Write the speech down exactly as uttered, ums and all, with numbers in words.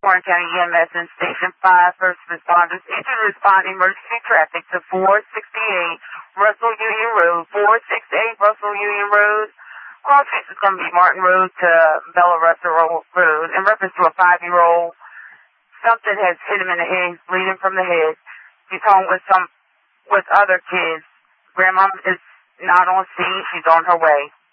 Warren County E M S and Station five first responders issued a respond emergency traffic to four sixty-eight Russell Union Road, four sixty-eight Russell Union Road. All streets is going to be Martin Road to Bella Russell Road. In reference to a five-year-old, something has hit him in the head. He's bleeding from the head. He's home with some, with other kids. Grandma is not on scene. She's on her way.